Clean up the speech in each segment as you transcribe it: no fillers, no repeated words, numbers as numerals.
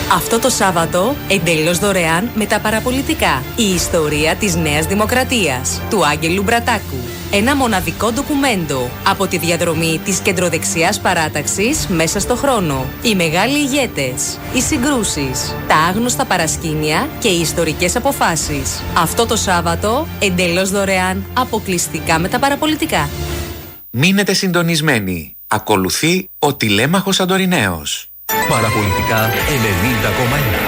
Αυτό το Σάββατο, εντελώς δωρεάν με τα παραπολιτικά. Η ιστορία της Νέας Δημοκρατίας, του Άγγελου Μπρατάκου. Ένα μοναδικό ντοκουμέντο από τη διαδρομή της κεντροδεξιάς παράταξης μέσα στο χρόνο. Οι μεγάλοι ηγέτες, οι συγκρούσεις, τα άγνωστα παρασκήνια και οι ιστορικές αποφάσεις. Αυτό το Σάββατο, εντελώς δωρεάν, αποκλειστικά με τα παραπολιτικά. Μείνετε συντονισμένοι. Ακολουθεί ο τηλέμαχος Αντοριναίος. Παραπολιτικά 90,1.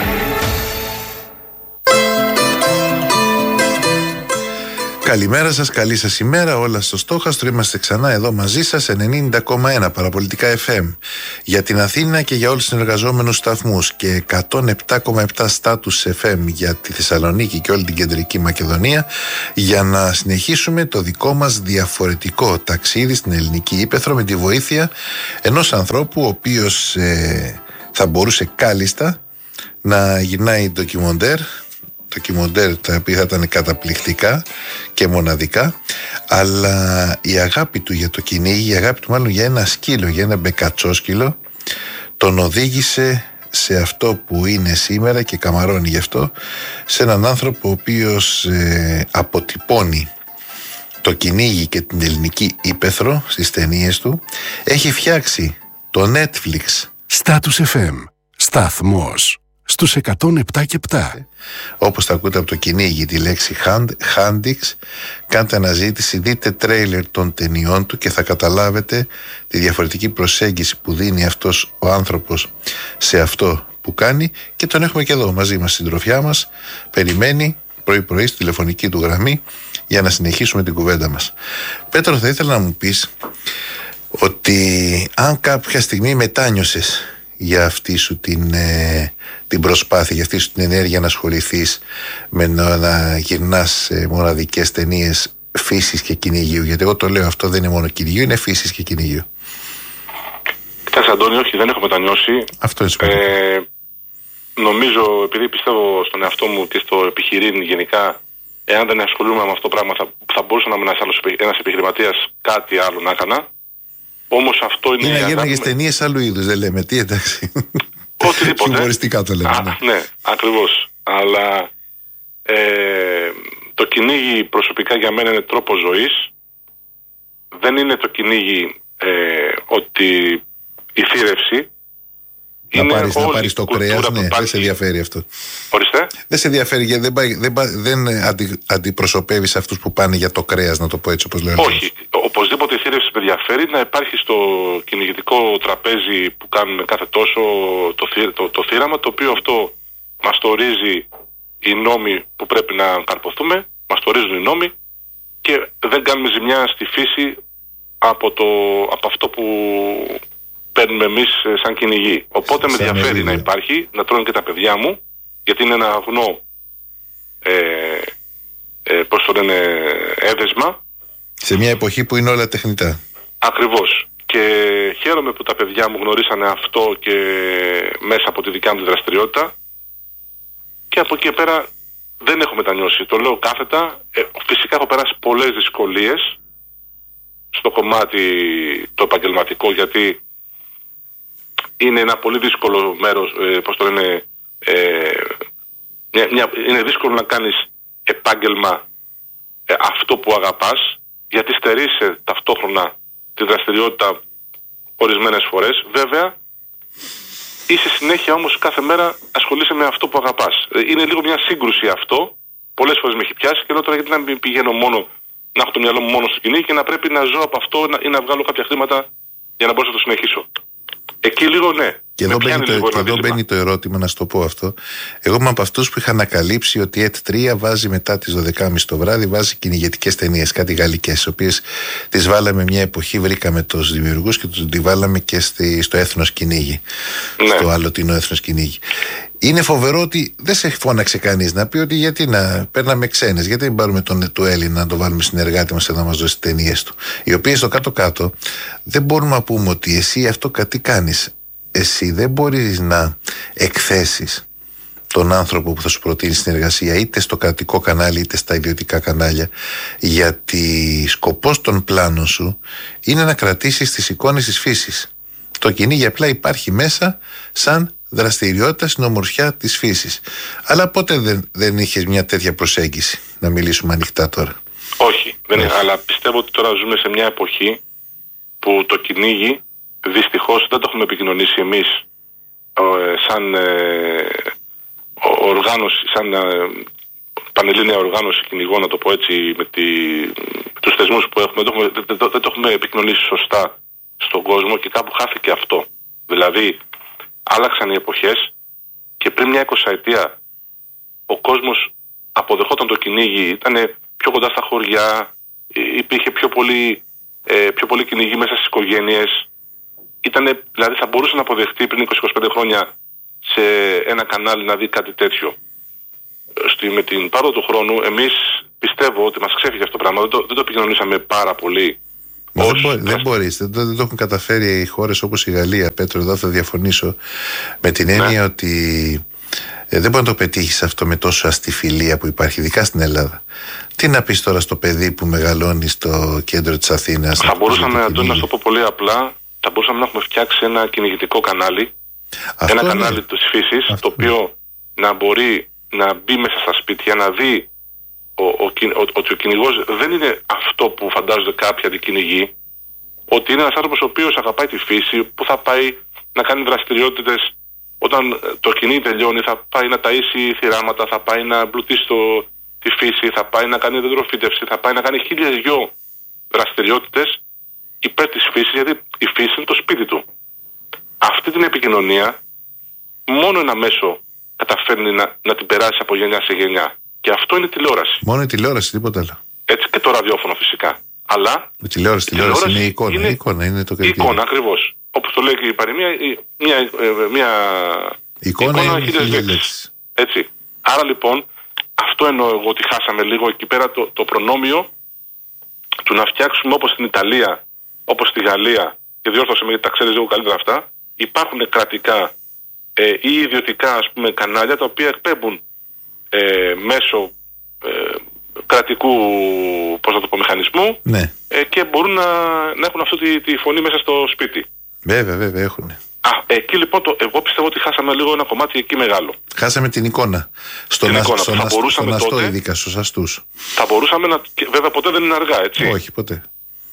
Καλημέρα σας, καλή σας ημέρα, όλα στο στόχαστρο. Είμαστε ξανά εδώ μαζί σας, 90,1 Παραπολιτικά FM για την Αθήνα και για όλους τους συνεργαζόμενους σταθμούς και 107,7 Status FM για τη Θεσσαλονίκη και όλη την κεντρική Μακεδονία, για να συνεχίσουμε το δικό μας διαφορετικό ταξίδι στην ελληνική ύπαιθρο με τη βοήθεια ενός ανθρώπου ο οποίος θα μπορούσε κάλλιστα να γυρνάει ντοκιμοντέρ τα οποία θα ήταν καταπληκτικά και μοναδικά, αλλά η αγάπη του για το κυνήγι, η αγάπη του μάλλον για ένα σκύλο, για ένα μπεκατσόσκυλο, τον οδήγησε σε αυτό που είναι σήμερα και καμαρώνει γι' αυτό, σε έναν άνθρωπο ο οποίος αποτυπώνει το κυνήγι και την ελληνική ύπαιθρο στις ταινίες του. Έχει φτιάξει το Netflix Status FM, σταθμός στους 107,7. Όπως τα ακούτε από το κυνήγι τη λέξη Handix, κάντε αναζήτηση, δείτε τρέιλερ των ταινιών του και θα καταλάβετε τη διαφορετική προσέγγιση που δίνει αυτός ο άνθρωπος σε αυτό που κάνει, και τον έχουμε και εδώ μαζί μας, συντροφιά μας, περιμένει πρωί-πρωί στη τηλεφωνική του γραμμή για να συνεχίσουμε την κουβέντα μας. Πέτρο, θα ήθελα να μου πεις ότι αν κάποια στιγμή μετάνιωσες για αυτή σου την προσπάθεια, για αυτή σου την ενέργεια να ασχοληθείς με να γυρνάς σε μοναδικές ταινίες φύσης και κυνηγίου, γιατί εγώ το λέω, αυτό δεν είναι μόνο κυνηγίου, είναι φύσης και κυνηγίου. Κοιτάξτε Αντώνη, όχι, δεν έχω μετανιώσει. Αυτό είναι σημαντικό. Νομίζω, επειδή πιστεύω στον εαυτό μου και στο επιχειρήν γενικά, εάν δεν ασχολούμαι με αυτό το πράγμα θα μπορούσα να είμαι ένας επιχειρηματίας, κάτι άλλο να έκανα. Όμως αυτό είναι... Ή να γίναγες ταινίες άλλου είδους, δεν λέμε, τι, εντάξει. Οτιδήποτε. Χιουμοριστικά το λέμε. Ναι, ακριβώς. Αλλά το κυνήγι προσωπικά για μένα είναι τρόπος ζωής. Δεν είναι το κυνήγι ότι η θύρευση. Να πάρεις το κρέας, ναι, δεν σε ενδιαφέρει αυτό. Ορίστε. Δεν σε ενδιαφέρει, γιατί δεν αντιπροσωπεύεις αυτούς που πάνε για το κρέας, να το πω έτσι όπως λέω. Όχι, οπωσδήποτε η θύρευση με ενδιαφέρει, να υπάρχει στο κυνηγητικό τραπέζι που κάνουμε κάθε τόσο το θύραμα, το οποίο αυτό μας το ορίζει οι νόμοι που πρέπει να καρποθούμε, μας το ορίζουν οι νόμοι, και δεν κάνουμε ζημιά στη φύση από αυτό που παίρνουμε εμείς σαν κυνηγοί. Οπότε με ενδιαφέρει να υπάρχει, να τρώνε και τα παιδιά μου, γιατί είναι ένα αγνό πώς το λένε, έδεσμα. Σε μια εποχή που είναι όλα τεχνητά. Ακριβώς. Και χαίρομαι που τα παιδιά μου γνωρίσανε αυτό και μέσα από τη δικιά μου δραστηριότητα, και από εκεί πέρα δεν έχω μετανιώσει. Το λέω κάθετα. Φυσικά έχω περάσει πολλές δυσκολίες στο κομμάτι το επαγγελματικό, γιατί είναι ένα πολύ δύσκολο μέρος, πώς το λένε, είναι δύσκολο να κάνεις επάγγελμα αυτό που αγαπάς, γιατί στερείσαι ταυτόχρονα τη δραστηριότητα ορισμένες φορές. Βέβαια, είσαι συνέχεια όμως κάθε μέρα ασχολείσαι με αυτό που αγαπάς. Είναι λίγο μια σύγκρουση αυτό. Πολλές φορές με έχει πιάσει, και λέω τώρα γιατί να μην πηγαίνω μόνο, να έχω το μυαλό μου μόνο στο κυνήγι και να πρέπει να ζω από αυτό ή να βγάλω κάποια χρήματα για να μπορώ να το συνεχίσω. Εκεί λίγο ναι. Και εδώ μπαίνει το ερώτημα, να σου το πω αυτό. Εγώ είμαι από αυτούς που είχα ανακαλύψει ότι η ΕΤ3 βάζει μετά τις 12.30 το βράδυ, βάζει κυνηγετικές ταινίες, κάτι γαλλικές, τις οποίες τις βάλαμε μια εποχή, βρήκαμε τους δημιουργούς και τους τη βάλαμε και στο Έθνος Κυνήγι. Ναι. Στο Αλλοτινό Έθνος Κυνήγι. Είναι φοβερό ότι δεν σε φώναξε κανείς να πει ότι γιατί να παίρναμε ξένες, γιατί δεν πάρουμε του Έλληνα να το βάλουμε συνεργάτη μας εδώ να μας δώσει ταινίες του. Οι οποίες στο κάτω-κάτω δεν μπορούμε να πούμε ότι εσύ αυτό κάτι κάνεις. Εσύ δεν μπορείς να εκθέσεις τον άνθρωπο που θα σου προτείνει συνεργασία είτε στο κρατικό κανάλι είτε στα ιδιωτικά κανάλια, γιατί σκοπός των πλάνων σου είναι να κρατήσεις τις εικόνες της φύσης. Το κυνήγι απλά υπάρχει μέσα σαν δραστηριότητα στην ομορφιά της φύσης. Αλλά πότε δεν είχες μια τέτοια προσέγγιση, να μιλήσουμε ανοιχτά τώρα? Όχι, αλλά πιστεύω ότι τώρα ζούμε σε μια εποχή που το κυνήγι δυστυχώς δεν το έχουμε επικοινωνήσει εμείς σαν οργάνωση, σαν πανελλήνια οργάνωση κυνηγών, να το πω έτσι, με τους θεσμούς που έχουμε. Δεν το έχουμε επικοινωνήσει σωστά στον κόσμο και κάπου χάθηκε αυτό. Δηλαδή άλλαξαν οι εποχές και πριν μια 20ετία ο κόσμος αποδεχόταν το κυνήγι, ήταν πιο κοντά στα χωριά, υπήρχε πιο πολύ κυνηγή μέσα στις οικογένειες. Δηλαδή θα μπορούσε να αποδεχτεί πριν 20-25 χρόνια σε ένα κανάλι να δει κάτι τέτοιο. Με την πάροδο του χρόνου εμείς πιστεύω ότι μας ξέφυγε αυτό το πράγμα, δεν το επικοινωνήσαμε πάρα πολύ. Δεν μπορείς, δεν το έχουν καταφέρει οι χώρες όπως η Γαλλία, Πέτρο, εδώ θα διαφωνήσω, με την έννοια ότι δεν μπορεί να το πετύχεις αυτό με τόσο αστιφιλία που υπάρχει, ειδικά στην Ελλάδα. Τι να πεις τώρα στο παιδί που μεγαλώνει στο κέντρο της Αθήνας? Θα μπορούσαμε, Αντώνη, να το πω πολύ απλά, θα μπορούσαμε να έχουμε φτιάξει ένα κυνηγητικό κανάλι, ένα κανάλι της φύσης, το οποίο να μπορεί να μπει μέσα στα σπίτια, να δει ότι ο κυνηγός δεν είναι αυτό που φαντάζονται κάποιοι αντικυνηγοί, ότι είναι ένας άνθρωπος ο οποίος αγαπάει τη φύση, που θα πάει να κάνει δραστηριότητες. Όταν το κυνήγι τελειώνει θα πάει να ταΐσει θηράματα, θα πάει να εμπλουτίσει τη φύση, θα πάει να κάνει δεντροφύτευση, θα πάει να κάνει 1002 δραστηριότητες υπέρ της φύσης, γιατί η φύση είναι το σπίτι του. Αυτή την επικοινωνία μόνο ένα μέσο καταφέρνει να την περάσει από γενιά σε γενιά. Και αυτό είναι η τηλεόραση. Μόνο η τηλεόραση, τίποτα άλλο. Έτσι, και το ραδιόφωνο φυσικά. Αλλά η τηλεόραση είναι η εικόνα. Η εικόνα είναι το κριτήριο. Η εικόνα, ακριβώς. Όπως το λέει και η παροιμία, μια εικόνα είναι χίλιες λέξεις. Έτσι. Άρα λοιπόν, αυτό εννοώ εγώ, ότι χάσαμε λίγο εκεί πέρα το προνόμιο του να φτιάξουμε όπως στην Ιταλία, όπως στη Γαλλία, και διόρθωσε με γιατί τα ξέρεις λίγο καλύτερα αυτά, υπάρχουν κρατικά ή ιδιωτικά, ας πούμε, κανάλια τα οποία εκπέμπουν μέσω κρατικού, πώς να το πω, μηχανισμού, ναι. Και μπορούν να έχουν αυτή τη φωνή μέσα στο σπίτι. Βέβαια έχουν. Εκεί λοιπόν εγώ πιστεύω ότι χάσαμε λίγο ένα κομμάτι εκεί μεγάλο. Χάσαμε την εικόνα. Στον αστό, ειδικά στους αστούς. Θα μπορούσαμε να. Βέβαια ποτέ δεν είναι αργά, έτσι. Όχι, ποτέ.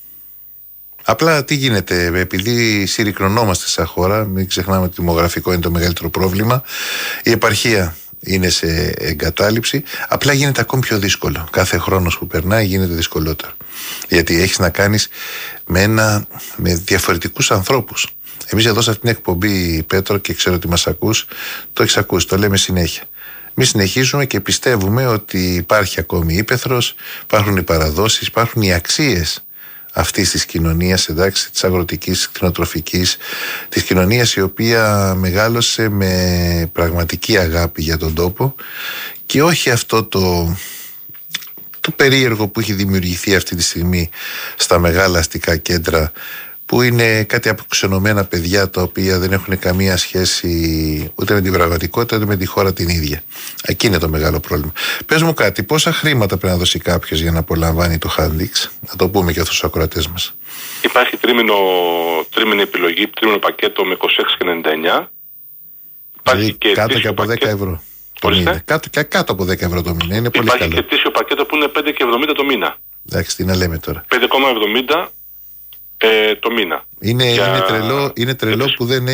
Απλά τι γίνεται, επειδή συρρικνωνόμαστε σαν χώρα, μην ξεχνάμε ότι το δημογραφικό είναι το μεγαλύτερο πρόβλημα. Η επαρχία είναι σε εγκατάλειψη. Απλά γίνεται ακόμη πιο δύσκολο. Κάθε χρόνος που περνάει γίνεται δυσκολότερο. Γιατί έχεις να κάνεις με διαφορετικούς ανθρώπους. Εμείς εδώ σε αυτήν την εκπομπή, Πέτρο, και ξέρω ότι μας ακούς, το έχεις ακούσει, το λέμε συνέχεια. Εμείς συνεχίζουμε και πιστεύουμε ότι υπάρχει ακόμη ύπαιθρος, υπάρχουν οι παραδόσεις, υπάρχουν οι αξίες αυτής της κοινωνίας, εντάξει, της αγροτικής, της κτηνοτροφικής, της κοινωνίας η οποία μεγάλωσε με πραγματική αγάπη για τον τόπο και όχι αυτό το περίεργο που έχει δημιουργηθεί αυτή τη στιγμή στα μεγάλα αστικά κέντρα, που είναι κάτι αποξενωμένα παιδιά τα οποία δεν έχουν καμία σχέση ούτε με την πραγματικότητα ούτε με τη χώρα την ίδια. Εκεί είναι το μεγάλο πρόβλημα. Πες μου κάτι, πόσα χρήματα πρέπει να δώσει κάποιος για να απολαμβάνει το Handix? Να το πούμε και στους ακροατές μας. Υπάρχει τρίμηνη επιλογή, τρίμηνο πακέτο με 26,99. Δηλαδή κάτω και από 10 ευρώ το μήνα. Κάτω από 10 ευρώ το μήνα. Είναι πολύ καλό. Υπάρχει και ετήσιο πακέτο που είναι 5,70 το μήνα. Εντάξει, τι να λέμε τώρα. 5,70 το μήνα. Είναι τρελό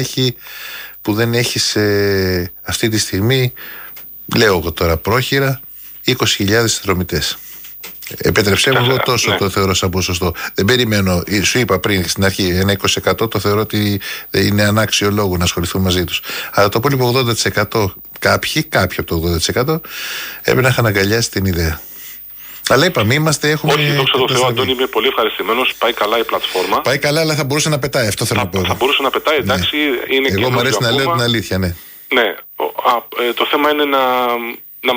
που δεν έχει αυτή τη στιγμή, λέω εγώ τώρα πρόχειρα, 20.000 συνδρομητές. Επέτρεψέ μου, εγώ τόσο το θεωρώ σαν ποσοστό. Δεν περιμένω, σου είπα πριν στην αρχή, ένα 20% το θεωρώ ότι είναι ανάξιο λόγο να ασχοληθούν μαζί τους. Αλλά το υπόλοιπο 80%, κάποιοι από το 80% έπρεπε να είχαν αγκαλιάσει την ιδέα. Αλλά είπαμε, έχουμε. Όχι, δόξα τω Θεώ, Αντώνη, είμαι πολύ ευχαριστημένος. Πάει καλά η πλατφόρμα. Πάει καλά, αλλά θα μπορούσε να πετάει. Αυτό θέλω να πω. Θα μπορούσε να πετάει, εντάξει. Ναι. Είναι εγώ μου αρέσει να λέω την αλήθεια, ναι. Ναι. Το θέμα είναι να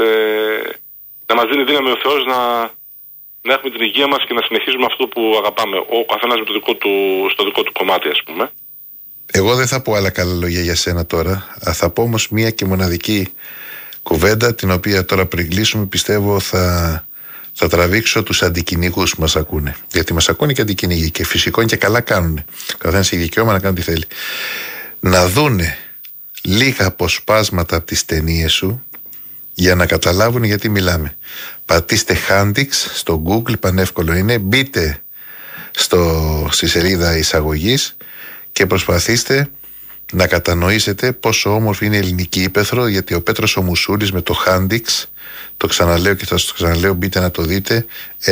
μας δίνει δύναμη ο Θεός να έχουμε την υγεία μας και να συνεχίζουμε αυτό που αγαπάμε. Ο καθένας με στο δικό του κομμάτι, ας πούμε. Εγώ δεν θα πω άλλα καλά λόγια για σένα τώρα. Θα πω όμως μία και μοναδική κουβέντα, την οποία τώρα πριν κλείσουμε πιστεύω θα τραβήξω τους αντικυνηγούς που μας ακούνε. Γιατί μας ακούνε και αντικυνηγοί και φυσικό είναι και καλά κάνουνε. Καθένας έχει δικαίωμα να κάνει τι θέλει. Να δούνε λίγα αποσπάσματα από τις ταινίες σου για να καταλάβουν γιατί μιλάμε. Πατήστε Handix στο Google, πανεύκολο είναι. Μπείτε στη σελίδα εισαγωγής και προσπαθήστε να κατανοήσετε πόσο όμορφη είναι η ελληνική ύπαιθρο, γιατί ο Πέτρος ο Μουσούλης με το Handix, το ξαναλέω και θα σας το ξαναλέω, μπείτε να το δείτε,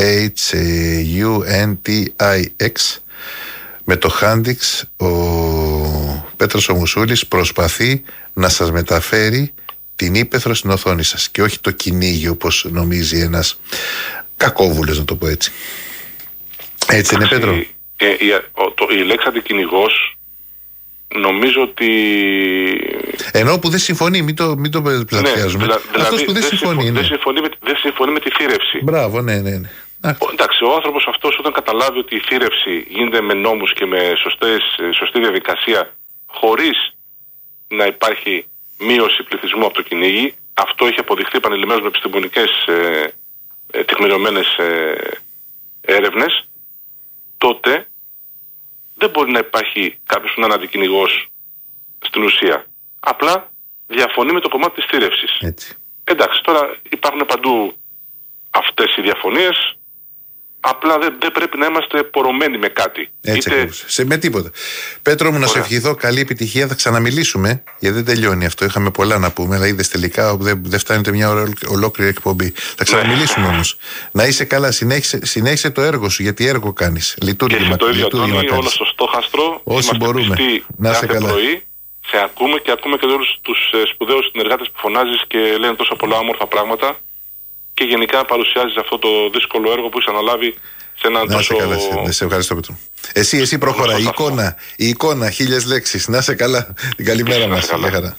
H-U-N-T-I-X, με το Handix ο Πέτρος ο Μουσούλης προσπαθεί να σας μεταφέρει την ύπαιθρο στην οθόνη σας και όχι το κυνήγι όπως νομίζει ένας κακόβουλος, να το πω έτσι. Έτσι είναι, Πέτρο? Η λέξη αντικυνηγός νομίζω ότι... Ενώ που δεν συμφωνεί, μην το πλατιάζουμε. Ναι, αυτός που δεν συμφωνεί. Δεν συμφωνεί με τη θύρευση. Μπράβο, ναι. Εντάξει, ο άνθρωπος αυτός όταν καταλάβει ότι η θύρευση γίνεται με νόμους και με σωστή διαδικασία, χωρίς να υπάρχει μείωση πληθυσμού από το κυνήγι, αυτό έχει αποδειχθεί επανειλημμένως με επιστημονικές τεκμηριωμένες έρευνες, τότε δεν μπορεί να υπάρχει κάποιος που να είναι αντικυνηγός στην ουσία. Απλά διαφωνεί με το κομμάτι της θύρευσης. Εντάξει, τώρα υπάρχουν παντού αυτές οι διαφωνίες, απλά δεν πρέπει να είμαστε πορωμένοι με κάτι. Έτσι με τίποτα. Πέτρο μου, να σε ευχηθώ καλή επιτυχία. Θα ξαναμιλήσουμε, γιατί δεν τελειώνει αυτό. Είχαμε πολλά να πούμε, αλλά είδες τελικά δεν φτάνεται μια ολόκληρη εκπομπή. Θα ξαναμιλήσουμε όμως. Να είσαι καλά, συνέχισε το έργο σου, γιατί έργο κάνεις. Λειτουργήμα κάνεις. Όλα στο στόχαστρο. Όσοι μπορούμε. Να είσαι καλά. Πρωί, σε ακούμε και όλους τους σπουδαίους συνεργάτες που φωνάζεις και λένε τόσα πολλά όμορφα πράγματα. Και γενικά παρουσιάζεις αυτό το δύσκολο έργο που είσαι αναλάβει σε έναν τόσο... Να σε ευχαριστώ, Πέτρο. Εσύ προχωρά. Η εικόνα, 1000 λέξεις. Να σε καλά. Την καλημέρα μας. Γεια χαρά.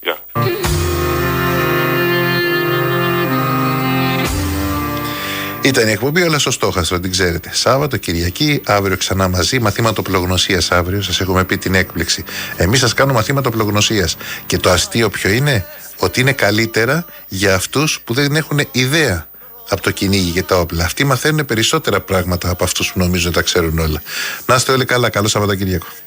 Ήταν η εκπομπή Όλα στο Στόχαστρο, την ξέρετε. Σάββατο, Κυριακή, αύριο ξανά μαζί. Μαθήματα οπλογνωσίας αύριο. Σας έχουμε πει την έκπληξη. Εμείς σας κάνουμε μαθήματα οπλογνωσίας. Και το αστείο ποιο είναι? Ότι είναι καλύτερα για αυτούς που δεν έχουν ιδέα από το κυνήγι και τα όπλα. Αυτοί μαθαίνουν περισσότερα πράγματα από αυτούς που νομίζουν ότι τα ξέρουν όλα. Να είστε όλοι καλά. Καλό Σαββατοκύριακο.